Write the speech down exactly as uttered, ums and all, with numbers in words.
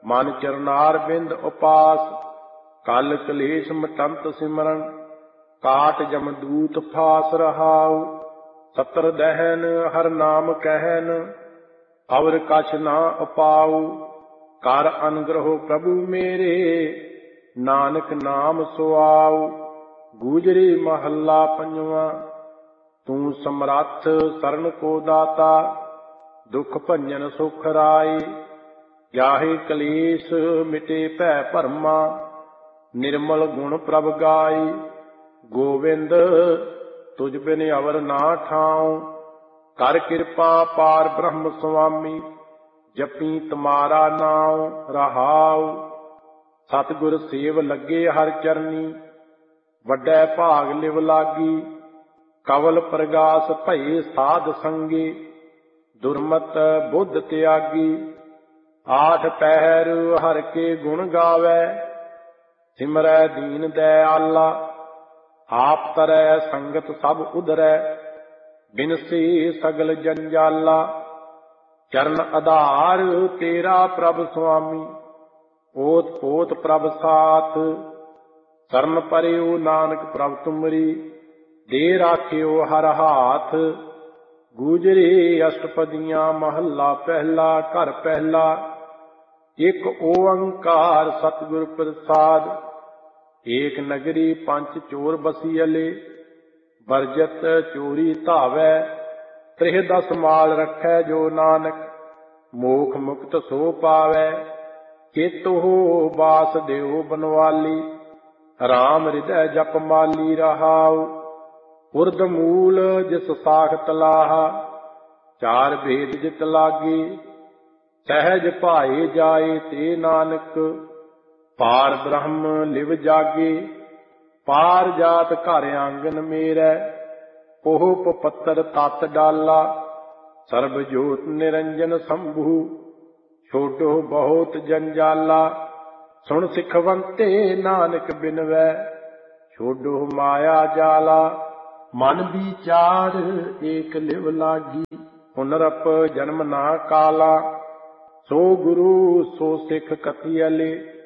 ਮਨ ਚਰਨਾਰ ਬਿੰਦ ਉਪਾਸ। ਕਲ ਕਲੇਸ਼ ਮਟੰਤ ਸਿਮਰਨ, ਕਾਟ ਜਮਦੂਤ ਫਾਸ ਰਹਾਉ। ਸਤਰ ਦਹਿਨ ਹਰ ਨਾਮ ਕਹਿਨ, ਅਵਰ ਕਛ ਨਾ ਉਪਾਉ। ਕਰ ਅਨਗ੍ਰਹ ਪ੍ਰਭੂ ਮੇਰੇ, ਨਾਨਕ ਨਾਮ ਸੁਆਉ। ਗੂਜਰੀ ਮਹੱਲਾ ਪੰਜਵਾਂ। ਤੂੰ ਸਮਰੱਥ ਸਰਨ ਕੋ ਦਾਤਾ, ਦੁਖ ਭੰਜਨ ਸੁਖ ਰਾਈ। ਜਾਹੇ ਕਲੇਸ਼ ਮਿਟੇ ਭੈ ਭਰਮਾ, ਨਿਰਮਲ ਗੁਣ ਪ੍ਰਭ ਗਾਈ। ਗੋਵਿੰਦ ਤੁਝ ਬਿਨ ਅਵਰ ਨਾ ਠਾਉ, ਕਰ ਕਿਰਪਾ ਪਾਰ ਬ੍ਰਹਮ ਸੁਆਮੀ। ਜਪੀ ਤੁਮਾਰਾ ਨਾਉ ਰਹਾਉ। ਸਤਿਗੁਰ ਸੇਵ ਲੱਗੇ ਹਰ ਚਰਨੀ, ਵੱਡੈ ਭਾਗ ਲਿਵ ਲਾਗੀ। ਕਵਲ ਪ੍ਰਗਾਸ ਭਏ ਸਾਧ ਸੰਗੀ, ਦੁਰਮਤ ਬੁੱਧ ਤਿਆਗੀ। ਆਠ ਪਹਿਰ ਹਰ ਕੇ ਗੁਣ ਗਾਵੈ, ਸਿਮਰੈ ਦੀਨ ਦਇਆਲਾ। ਆਪ ਤਰੈ ਸੰਗਤ ਸਭ ਉਧਰੈ, ਬਿਨਸੀ ਸਗਲ ਜੰਜਾਲਾ। ਚਰਨ ਆਧਾਰ ਤੇਰਾ ਪ੍ਰਭ ਸੁਆਮੀ, ਓਤ ਪੋਤ ਪ੍ਰਭ ਸਾਥ। ਸਰਨ ਪਰਿਉ ਨਾਨਕ ਪ੍ਰਭ ਤੁਮਰੀ, ਦੇ ਰਾਖਿਓ ਹਰ ਹਾਥ। ਗੂਜਰੀ ਅਸ਼ਟਪਦੀਆਂ ਮਹੱਲਾ ਪਹਿਲਾ। ਘਰ ਪਹਿਲਾ। ਇਕ ਓੰਕਾਰ ਸਤਿਗੁਰ ਪ੍ਰਸਾਦ, ਏਕ ਨਗਰੀ ਪੰਚ ਚੋਰ ਬਸੀਅਲੇ। ਬਰਜਤ ਚੋਰੀ ਧਾਵੈ, ਤ੍ਰਿਹ ਦਸ ਮਾਲ ਰੱਖੈ ਜੋ ਨਾਨਕ। ਮੋਖ ਮੁਕਤ ਸੋ ਪਾਵੈ, ਚੇਤੋ ਬਾਸ ਦਿਓ ਬਨਵਾਲੀ। ਰਾਮ ਹਿਰਦੈ ਜਪ ਮਾਲੀ ਰਹਾਉ। ਉਰਦ ਮੂਲ ਜਿਸ ਸਾਖਤ ਲਾਹਾ, ਚਾਰ ਭੇਦ ਜਿਤ ਲਾਗੀ। ਸਹਿਜ ਭਾਏ ਜਾਏ ਤੇ ਨਾਨਕ, ਪਾਰ ਬ੍ਰਹਮ ਲਿਵ ਜਾਗੇ। ਪਾਰ ਜਾਤ ਘਰ ਆਂਗਨ ਮੇਰੈ, ਉਹ ਪਪੱਤਰ ਤਤ ਡਾਲਾ। ਸਰਬ ਜੋਤ ਨਿਰੰਜਨ ਸੰਭੂ, ਛੋਡੋ ਬਹੁਤ ਜੰਜਾਲਾ। ਸੁਣ ਸਿਖਵੰਤੇ ਨਾਨਕ ਬਿਨਵੈ, ਛੋਡੋ ਮਾਇਆ ਜਾਲਾ। ਮਨ ਵਿਚਾਰ ਏਕ ਲਿਵ ਲਾਗੀ, ਪੁਨਰਪ ਜਨਮ ਨਾ ਕਾਲਾ। ਸੋ ਗੁਰੂ ਸੋ ਸਿੱਖ ਕਥਿਅਲੇ,